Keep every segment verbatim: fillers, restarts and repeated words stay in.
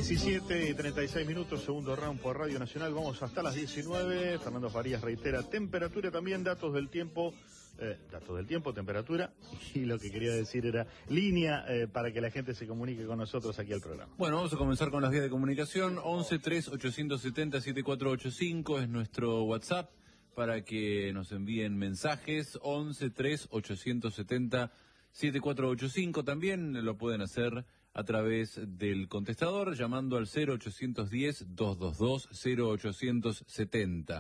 diecisiete y treinta y seis minutos, segundo round por Radio Nacional. Vamos hasta las diecinueve. Fernando Farías reitera temperatura, también datos del tiempo. Eh, datos del tiempo, temperatura, y lo que quería decir era línea eh, para que la gente se comunique con nosotros aquí al programa. Bueno, vamos a comenzar con las vías de comunicación. once tres ochocientos setenta setenta y cuatro ochenta y cinco es nuestro WhatsApp para que nos envíen mensajes. once tres ochocientos setenta setenta y cuatro ochenta y cinco. También lo pueden hacer a través del contestador llamando al cero ochocientos diez, doscientos veintidós, cero ochocientos setenta.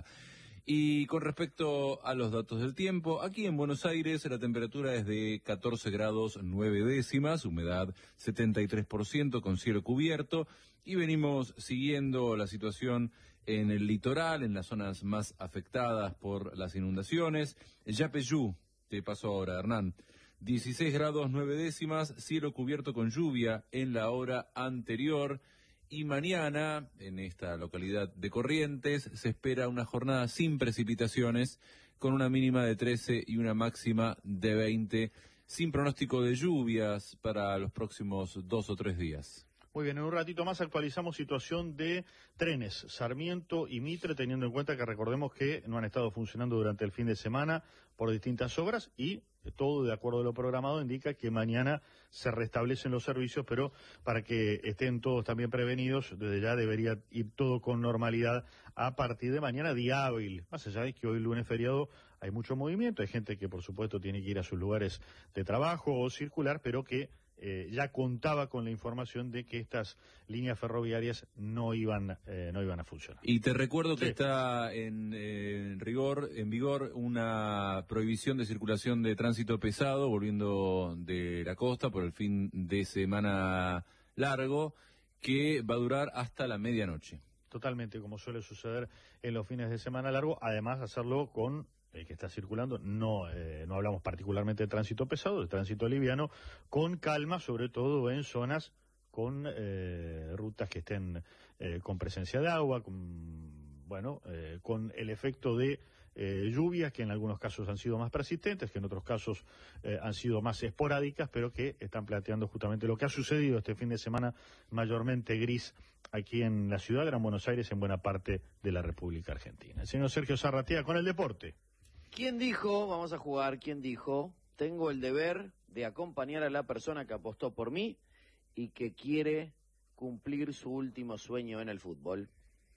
Y con respecto a los datos del tiempo, aquí en Buenos Aires la temperatura es de catorce grados nueve décimas, humedad setenta y tres por ciento con cielo cubierto, y venimos siguiendo la situación en el litoral, en las zonas más afectadas por las inundaciones. Yapeyú, te paso ahora, Hernán, dieciséis grados nueve décimas, cielo cubierto con lluvia en la hora anterior. Y mañana, en esta localidad de Corrientes, se espera una jornada sin precipitaciones, con una mínima de trece y una máxima de veinte, sin pronóstico de lluvias para los próximos dos o tres días. Muy bien, en un ratito más actualizamos situación de trenes, Sarmiento y Mitre, teniendo en cuenta que recordemos que no han estado funcionando durante el fin de semana por distintas obras y todo de acuerdo a lo programado indica que mañana se restablecen los servicios, pero para que estén todos también prevenidos, desde ya debería ir todo con normalidad a partir de mañana, día hábil. Más allá de que hoy lunes feriado hay mucho movimiento, hay gente que por supuesto tiene que ir a sus lugares de trabajo o circular, pero que Eh, ya contaba con la información de que estas líneas ferroviarias no iban eh, no iban a funcionar. Y te recuerdo que sí. está en, eh, en rigor, en vigor una prohibición de circulación de tránsito pesado volviendo de la costa por el fin de semana largo que va a durar hasta la medianoche. Totalmente, como suele suceder en los fines de semana largo, además hacerlo con el que está circulando, no eh, no hablamos particularmente de tránsito pesado, de tránsito liviano, con calma, sobre todo en zonas con eh, rutas que estén eh, con presencia de agua, con, bueno, eh, con el efecto de eh, lluvias que en algunos casos han sido más persistentes, que en otros casos eh, han sido más esporádicas, pero que están planteando justamente lo que ha sucedido este fin de semana mayormente gris aquí en la ciudad, Gran Buenos Aires, en buena parte de la República Argentina. El señor Sergio Zarratea con el deporte. ¿Quién dijo, vamos a jugar, quién dijo, tengo el deber de acompañar a la persona que apostó por mí y que quiere cumplir su último sueño en el fútbol?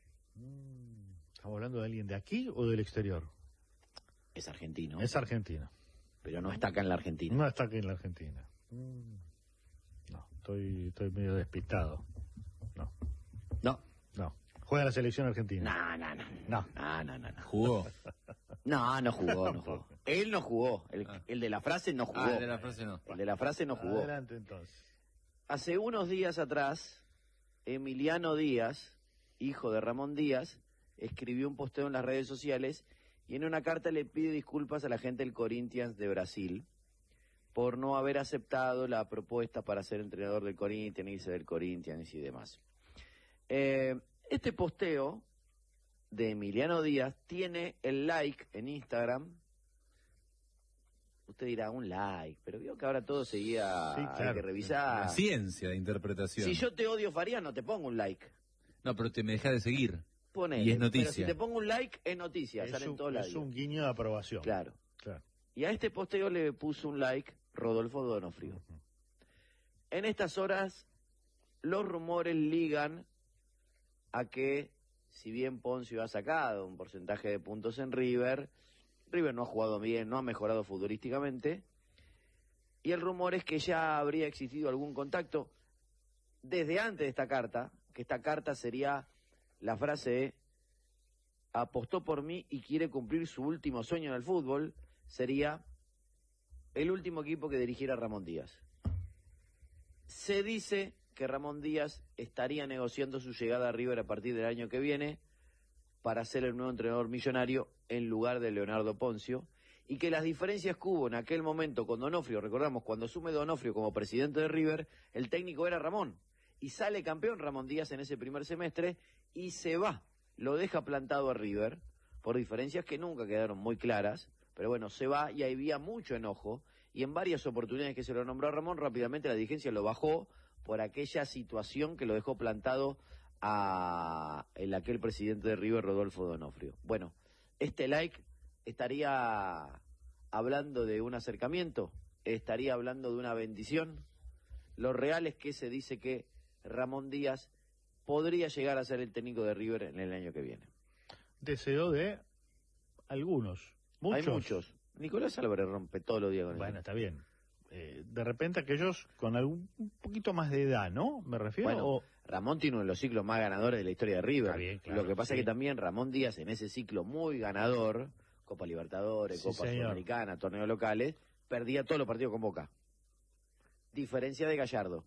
¿Estamos hablando de alguien de aquí o del exterior? Es argentino. Es argentino. Pero no está acá en la Argentina. No está aquí en la Argentina. No, estoy, estoy medio despistado. No. No. No. Juega la selección argentina. No, no, no. No. No, no, no. no. ¿Jugó? No, no jugó, no jugó. Él no jugó. El, Ah. el de la frase no jugó. Ah, el de la frase no. El de la frase no jugó. Adelante entonces. Hace unos días atrás, Emiliano Díaz, hijo de Ramón Díaz, escribió un posteo en las redes sociales y en una carta le pide disculpas a la gente del Corinthians de Brasil por no haber aceptado la propuesta para ser entrenador del Corinthians, irse del Corinthians y demás. Eh, este posteo de Emiliano Díaz tiene el like en Instagram. Usted dirá, un like, pero vio que ahora todo seguía, Sí, claro. hay que revisar. La ciencia de interpretación. Si yo te odio, Farías, no te pongo un like. No, pero te me deja de seguir. Ponele, Y es noticia. Pero si te pongo un like, es noticia, Es sale en un, todos lados. es un guiño de aprobación. Claro. Claro. Y a este posteo le puso un like Rodolfo Donofrio. Uh-huh. En estas horas, los rumores ligan a que, si bien Poncio ha sacado un porcentaje de puntos en River, River no ha jugado bien, no ha mejorado futbolísticamente, y el rumor es que ya habría existido algún contacto desde antes de esta carta, que esta carta sería la frase apostó por mí y quiere cumplir su último sueño en el fútbol, sería el último equipo que dirigiera Ramón Díaz. Se dice que Ramón Díaz estaría negociando su llegada a River a partir del año que viene para ser el nuevo entrenador millonario en lugar de Leonardo Poncio, y que las diferencias que hubo en aquel momento con Donofrio, recordamos, cuando asume Donofrio como presidente de River, el técnico era Ramón, y sale campeón Ramón Díaz en ese primer semestre, y se va, lo deja plantado a River, por diferencias que nunca quedaron muy claras, pero bueno, se va y había mucho enojo, y en varias oportunidades que se lo nombró a Ramón, rápidamente la dirigencia lo bajó, por aquella situación que lo dejó plantado a el aquel presidente de River, Rodolfo D'Onofrio. Bueno, este like estaría hablando de un acercamiento, estaría hablando de una bendición. Lo real es que se dice que Ramón Díaz podría llegar a ser el técnico de River en el año que viene. Deseo de algunos, muchos. Hay muchos. Nicolás Álvarez rompe todos los días con Bueno, eso. está bien. Eh, de repente aquellos con algún un poquito más de edad, ¿no? Me refiero. Bueno, o... Ramón tiene uno de los ciclos más ganadores de la historia de River. Está bien, claro, Lo que pasa sí. es que también Ramón Díaz en ese ciclo muy ganador, Copa Libertadores, Sí, Copa señor. Sudamericana, torneos locales, perdía todos los partidos con Boca. Diferencia de Gallardo,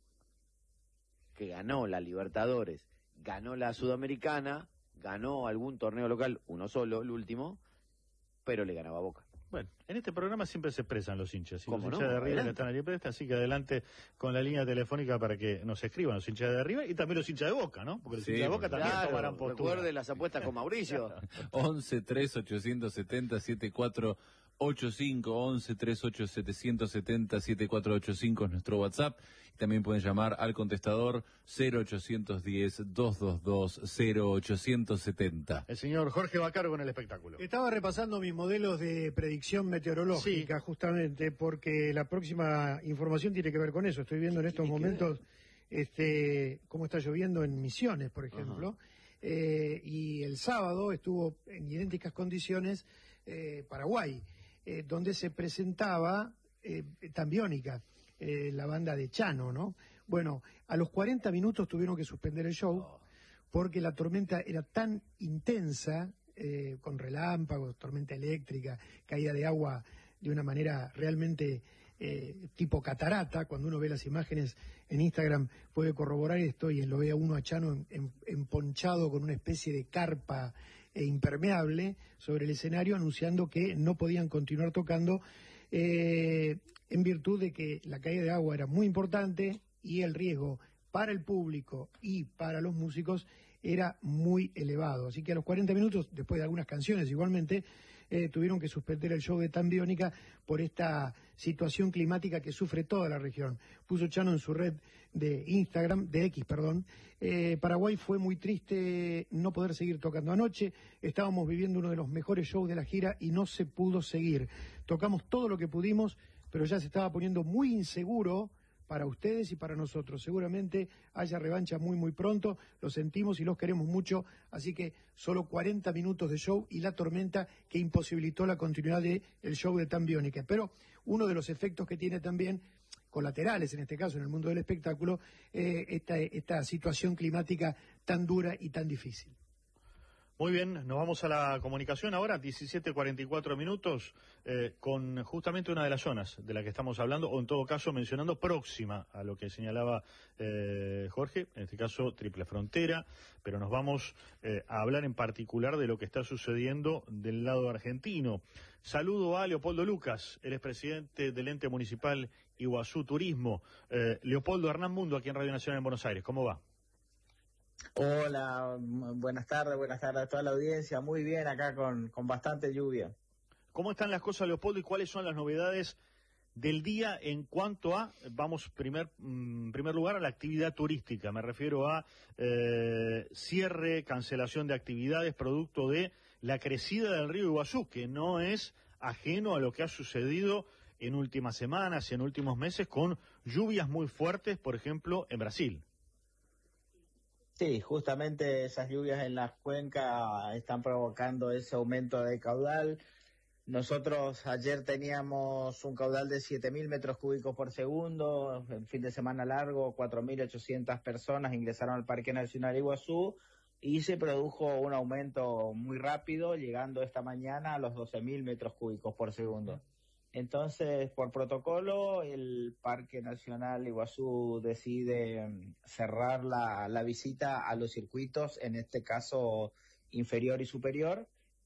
que ganó la Libertadores, ganó la Sudamericana, ganó algún torneo local, uno solo, el último, pero le ganaba a Boca. Bueno, en este programa siempre se expresan los hinchas. Y los ¿Cómo no? hinchas de River Adelante. están allí prestas, así que adelante con la línea telefónica para que nos escriban los hinchas de River y también los hinchas de Boca, ¿no? Porque los Sí, hinchas de Boca también Claro, tomarán postura. recuerde las apuestas con Mauricio. once tres ochocientos setenta setenta y cuatro ochenta y cinco, once tres ocho setecientos setenta setenta y cuatro ochenta y cinco es nuestro WhatsApp. Y también pueden llamar al contestador cero ochocientos diez, doscientos veintidós, cero ochocientos setenta. El señor Jorge Bacaro con el espectáculo. Estaba repasando mis modelos de predicción meteorológica, justamente porque la próxima información tiene que ver con eso. Estoy viendo en estos tiene que momentos este, cómo está lloviendo en Misiones, por ejemplo. Eh, y el sábado estuvo en idénticas condiciones eh, Paraguay, eh, donde se presentaba eh, Tambiónica, eh, la banda de Chano, ¿no? Bueno, a los cuarenta minutos tuvieron que suspender el show porque la tormenta era tan intensa, eh, con relámpagos, tormenta eléctrica, caída de agua de una manera realmente eh, tipo catarata. Cuando uno ve las imágenes en Instagram puede corroborar esto, y lo ve a uno a Chano en- en- emponchado con una especie de carpa eh, impermeable sobre el escenario, anunciando que no podían continuar tocando eh, en virtud de que la caída de agua era muy importante y el riesgo para el público y para los músicos era muy elevado. Así que a los cuarenta minutos, después de algunas canciones igualmente, eh, tuvieron que suspender el show de Tambiónica por esta situación climática que sufre toda la región. Puso Chano en su red de Instagram, de X, perdón. Eh, Paraguay fue muy triste no poder seguir tocando anoche. Estábamos viviendo uno de los mejores shows de la gira y no se pudo seguir. Tocamos todo lo que pudimos, pero ya se estaba poniendo muy inseguro para ustedes y para nosotros. Seguramente haya revancha muy muy pronto, lo sentimos y los queremos mucho, así que solo cuarenta minutos de show y la tormenta que imposibilitó la continuidad del show de Tambiónica. Pero uno de los efectos que tiene también, colaterales en este caso en el mundo del espectáculo, eh, esta, esta situación climática tan dura y tan difícil. Muy bien, nos vamos a la comunicación ahora, diecisiete cuarenta y cuatro minutos, eh, con justamente una de las zonas de la que estamos hablando, o en todo caso mencionando próxima a lo que señalaba eh, Jorge, en este caso Triple Frontera, pero nos vamos eh, a hablar en particular de lo que está sucediendo del lado argentino. Saludo a Leopoldo Lucas, él es presidente del ente municipal Iguazú Turismo. Eh, Leopoldo, Hernán Mundo, aquí en Radio Nacional en Buenos Aires, ¿cómo va? Hola, m- buenas tardes, buenas tardes a toda la audiencia. Muy bien, acá con, con bastante lluvia. ¿Cómo están las cosas, Leopoldo, y cuáles son las novedades del día en cuanto a, vamos, primer mm, primer lugar, a la actividad turística? Me refiero a eh, cierre, cancelación de actividades producto de la crecida del río Iguazú, que no es ajeno a lo que ha sucedido en últimas semanas y en últimos meses con lluvias muy fuertes, por ejemplo, en Brasil. Sí, justamente esas lluvias en las cuencas están provocando ese aumento de caudal. Nosotros ayer teníamos un caudal de siete mil metros cúbicos por segundo, en fin de semana largo, cuatro mil ochocientas personas ingresaron al Parque Nacional Iguazú y se produjo un aumento muy rápido, llegando esta mañana a los doce mil metros cúbicos por segundo. Entonces, por protocolo, el Parque Nacional Iguazú decide mm, cerrar la, la visita a los circuitos, en este caso inferior y superior,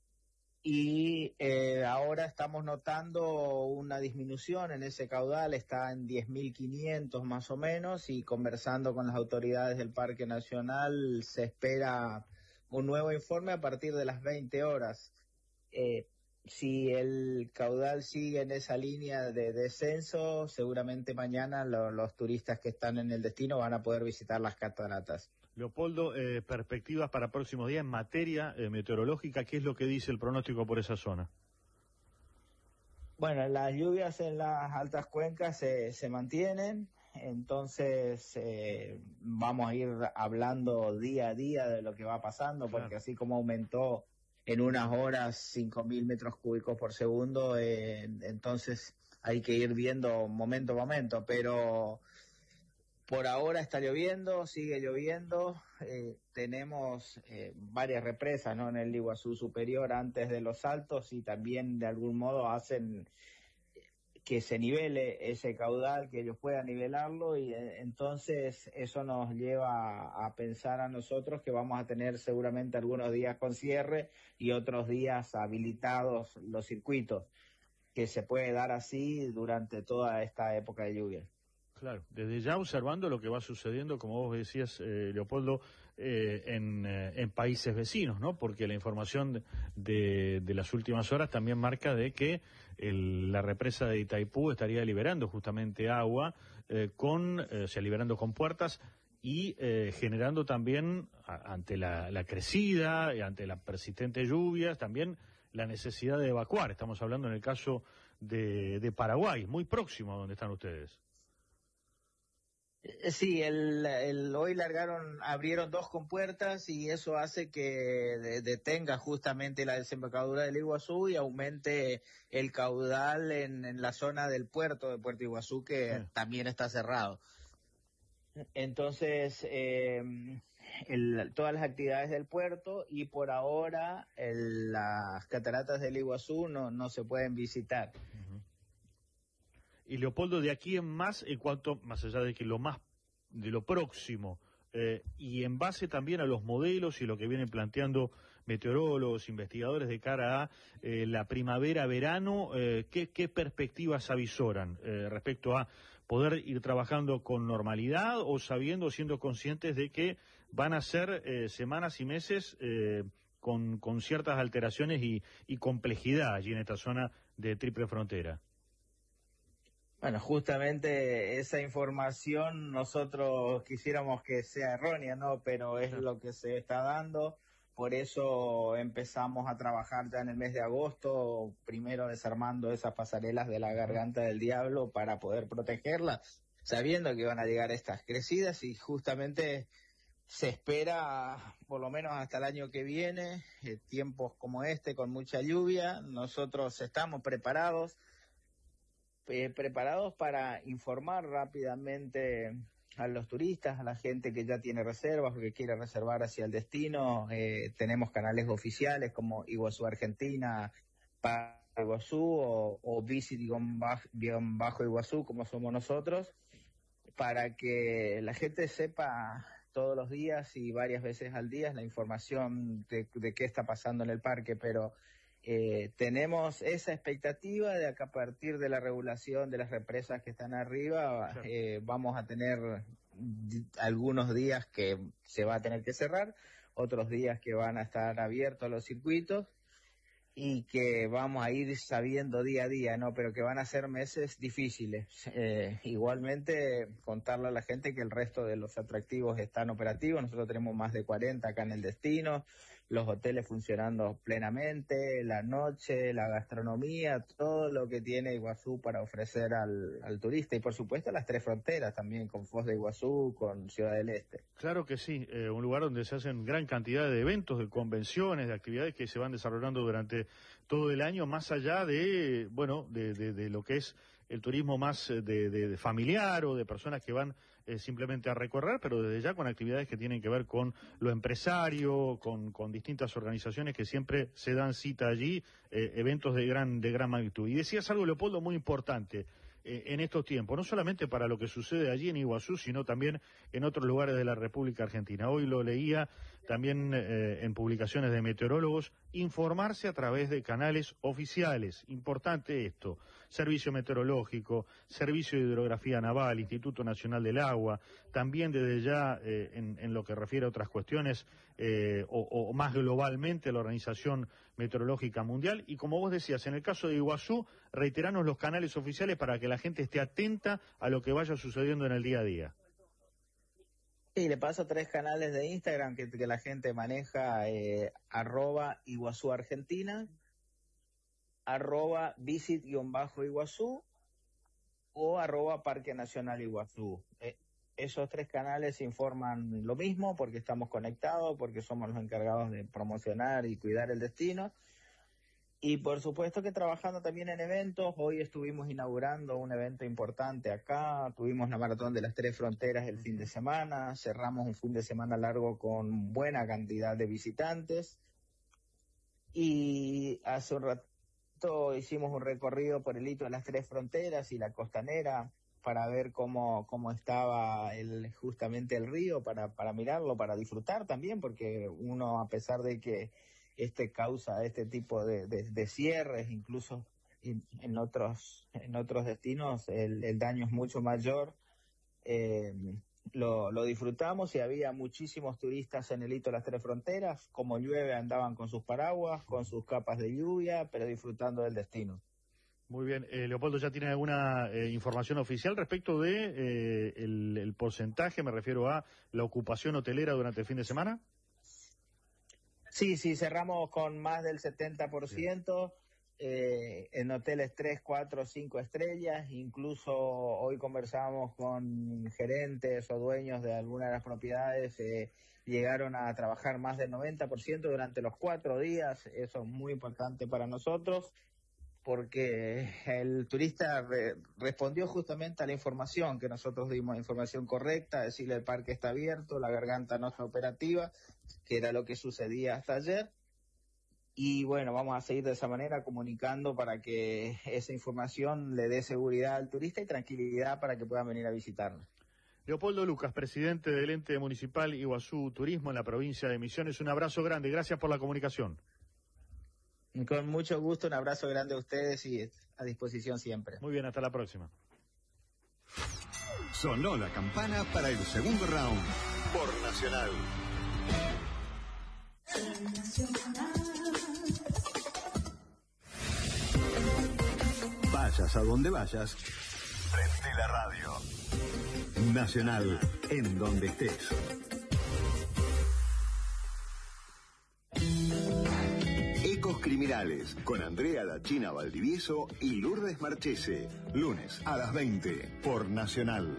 y eh, ahora estamos notando una disminución en ese caudal, está en diez mil quinientos más o menos, y conversando con las autoridades del Parque Nacional se espera un nuevo informe a partir de las veinte horas. Eh, si el caudal sigue en esa línea de descenso, seguramente mañana lo, los turistas que están en el destino van a poder visitar las cataratas. Leopoldo, eh, perspectivas para próximos días en materia eh, meteorológica, ¿qué es lo que dice el pronóstico por esa zona? Bueno, las lluvias en las altas cuencas se, se mantienen, entonces eh, vamos a ir hablando día a día de lo que va pasando, Claro. porque así como aumentó en unas horas cinco mil metros cúbicos por segundo, eh, entonces hay que ir viendo momento a momento, pero por ahora está lloviendo, sigue lloviendo, eh, tenemos eh, varias represas, ¿no?, en el Iguazú superior antes de los saltos, y también de algún modo hacen que se nivele ese caudal, que ellos puedan nivelarlo, y eh, entonces eso nos lleva a, a pensar a nosotros que vamos a tener seguramente algunos días con cierre y otros días habilitados los circuitos, que se puede dar así durante toda esta época de lluvia. Claro, desde ya observando lo que va sucediendo, como vos decías, eh, Leopoldo, eh, en, eh, en países vecinos, ¿no? Porque la información de, de las últimas horas también marca de que el, la represa de Itaipú estaría liberando justamente agua, eh, con, eh, o sea, liberando con puertas y eh, generando también, a, ante la, la crecida y ante las persistentes lluvias, también la necesidad de evacuar. Estamos hablando en el caso de, de Paraguay, muy próximo a donde están ustedes. Sí, el, el, hoy largaron, abrieron dos compuertas y eso hace que de, detenga justamente la desembocadura del Iguazú y aumente el caudal en, en la zona del puerto de Puerto Iguazú, que sí, también está cerrado. Entonces, eh, el, todas las actividades del puerto, y por ahora el, las cataratas del Iguazú no, no se pueden visitar. Y Leopoldo, de aquí en más, en cuanto, más allá de que lo más, de lo próximo, eh, y en base también a los modelos y lo que vienen planteando meteorólogos, investigadores de cara a eh, la primavera-verano, eh, ¿qué, qué perspectivas avisoran eh, respecto a poder ir trabajando con normalidad o sabiendo, siendo conscientes de que van a ser eh, semanas y meses eh, con, con ciertas alteraciones y, y complejidad allí en esta zona de triple frontera? Bueno, justamente esa información nosotros quisiéramos que sea errónea, ¿no? Pero es lo que se está dando. Por eso empezamos a trabajar ya en el mes de agosto, primero desarmando esas pasarelas de la garganta del diablo para poder protegerlas, sabiendo que van a llegar estas crecidas, y justamente se espera, por lo menos hasta el año que viene, eh, tiempos como este con mucha lluvia. Nosotros estamos preparados. Eh, preparados para informar rápidamente a los turistas, a la gente que ya tiene reservas o que quiere reservar hacia el destino. Eh, tenemos canales oficiales como Iguazú Argentina para Iguazú o, o Visit-Iguazú, como somos nosotros, para que la gente sepa todos los días y varias veces al día la información de, de qué está pasando en el parque, pero Eh, tenemos esa expectativa de que a partir de la regulación de las represas que están arriba, sí, eh, vamos a tener algunos días que se va a tener que cerrar, otros días que van a estar abiertos los circuitos, y que vamos a ir sabiendo día a día, ¿no? Pero que van a ser meses difíciles. Eh, igualmente, contarle a la gente que el resto de los atractivos están operativos. Nosotros tenemos más de cuarenta acá en el destino, los hoteles funcionando plenamente, la noche, la gastronomía, todo lo que tiene Iguazú para ofrecer al, al turista, y por supuesto las tres fronteras también, con Foz de Iguazú, con Ciudad del Este. Claro que sí, eh, un lugar donde se hacen gran cantidad de eventos, de convenciones, de actividades que se van desarrollando durante todo el año, más allá de, bueno, de, de, de lo que es el turismo más de, de, de familiar o de personas que van eh, simplemente a recorrer, pero desde ya con actividades que tienen que ver con lo empresario, con, con distintas organizaciones que siempre se dan cita allí, eh, eventos de gran, de gran magnitud. Y decías algo, Leopoldo, muy importante eh, en estos tiempos, no solamente para lo que sucede allí en Iguazú, sino también en otros lugares de la República Argentina. Hoy lo leía también eh, en publicaciones de meteorólogos, informarse a través de canales oficiales. Importante esto. Servicio Meteorológico, Servicio de Hidrografía Naval, Instituto Nacional del Agua, también desde ya eh, en, en lo que refiere a otras cuestiones, eh, o, o más globalmente la Organización Meteorológica Mundial. Y como vos decías, en el caso de Iguazú, reiteranos los canales oficiales para que la gente esté atenta a lo que vaya sucediendo en el día a día. Y le paso tres canales de Instagram que, que la gente maneja, eh, arroba Iguazú Argentina, arroba visit-iguazú o arroba Parque Nacional Iguazú. Eh, esos tres canales informan lo mismo porque estamos conectados, porque somos los encargados de promocionar y cuidar el destino. Y por supuesto que trabajando también en eventos. Hoy estuvimos inaugurando un evento importante acá, tuvimos la Maratón de las Tres Fronteras el fin de semana, cerramos un fin de semana largo con buena cantidad de visitantes y hace un rato hicimos un recorrido por el hito de las Tres Fronteras y la costanera para ver cómo, cómo estaba el, justamente el río, para, para mirarlo, para disfrutar también, porque uno, a pesar de que este causa este tipo de, de, de cierres, incluso en, en otros en otros destinos el, el daño es mucho mayor, eh, lo, lo disfrutamos y había muchísimos turistas en el hito de las Tres Fronteras. Como llueve andaban con sus paraguas, con sus capas de lluvia, pero disfrutando del destino. Muy bien, eh, Leopoldo, ¿ya tiene alguna eh, información oficial respecto de eh, el, el porcentaje? Me refiero a la ocupación hotelera durante el fin de semana. Sí, sí, cerramos con más del setenta por ciento eh, en hoteles tres, cuatro, cinco estrellas. Incluso hoy conversamos con gerentes o dueños de algunas de las propiedades, eh, llegaron a trabajar más del noventa por ciento durante los cuatro días. Eso es muy importante para nosotros, porque el turista re- respondió justamente a la información que nosotros dimos, información correcta, decirle el parque está abierto, la garganta no está operativa, que era lo que sucedía hasta ayer. Y bueno, vamos a seguir de esa manera comunicando para que esa información le dé seguridad al turista y tranquilidad para que puedan venir a visitarnos. Leopoldo Lucas, presidente del ente municipal Iguazú Turismo en la provincia de Misiones, un abrazo grande, gracias por la comunicación. Con mucho gusto, un abrazo grande a ustedes y a disposición siempre. Muy bien, hasta la próxima. Sonó la campana para el segundo round por Nacional. Vayas a donde vayas, prende la radio. Nacional, en donde estés. Ecos Criminales, con Andrea La China Valdivieso y Lourdes Marchese. Lunes a las veinte, por Nacional.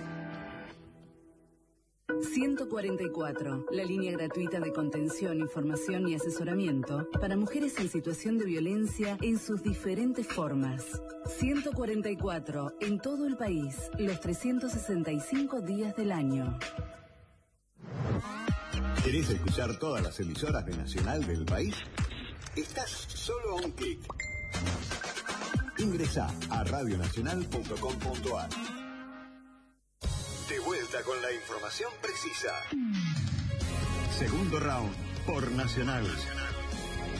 ciento cuarenta y cuatro, la línea gratuita de contención, información y asesoramiento para mujeres en situación de violencia en sus diferentes formas. ciento cuarenta y cuatro, en todo el país, los trescientos sesenta y cinco días del año. ¿Querés escuchar todas las emisoras de Nacional del país? Estás solo a un clic. Ingresá a radio nacional punto com punto a r. De vuelta con la información precisa. Segundo round por Nacional.